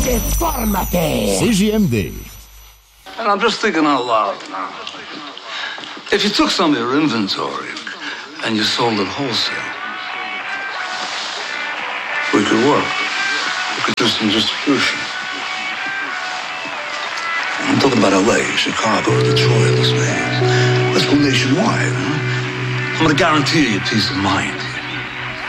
Informate! CJMD. And I'm just thinking out loud now. If you took some of your inventory and you sold it wholesale, we could work. We could do some distribution. I'm talking about LA, Chicago, Detroit, Las Vegas. Let's go nationwide, huh? I'm gonna guarantee you peace of mind.